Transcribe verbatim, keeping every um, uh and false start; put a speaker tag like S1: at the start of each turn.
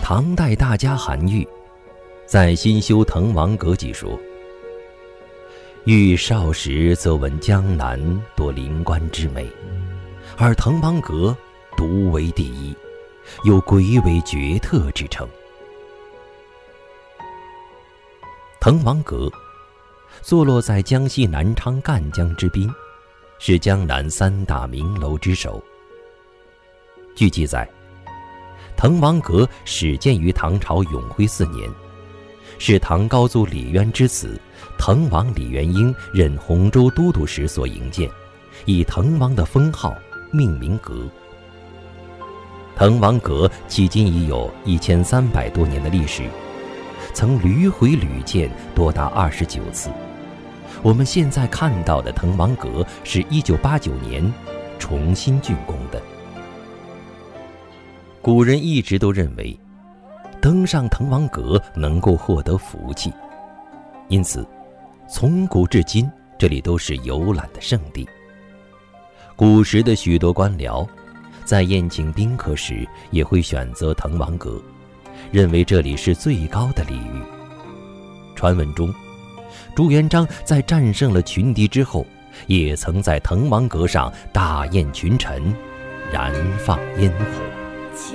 S1: 唐代大家韩愈在《新修滕王阁记》说：愈少时则闻江南多陵观之美，而滕王阁独为第一，有鬼尾绝特之称。滕王阁坐落在江西南昌赣江之滨，是江南三大名楼之首。据记载，滕王阁始建于唐朝永徽四年，是唐高祖李渊之子滕王李元婴任洪州都督时所营建，以滕王的封号命名阁。滕王阁迄今已有一千三百多年的历史，曾屡毁屡建多达二十九次。我们现在看到的滕王阁是一九八九年重新竣工的。古人一直都认为登上滕王阁能够获得福气，因此从古至今这里都是游览的圣地。古时的许多官僚在宴请宾客时也会选择滕王阁，认为这里是最高的礼遇。传闻中，朱元璋在战胜了群敌之后，也曾在滕王阁上大宴群臣，燃放烟火。